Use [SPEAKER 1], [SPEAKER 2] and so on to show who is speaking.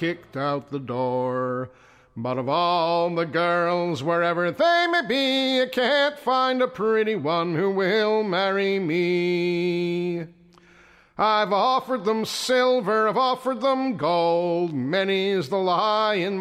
[SPEAKER 1] kicked out the door. But of all the girls, wherever they may be, I can't find a pretty one who will marry me. I've offered them silver, I've offered them gold, many's the lie in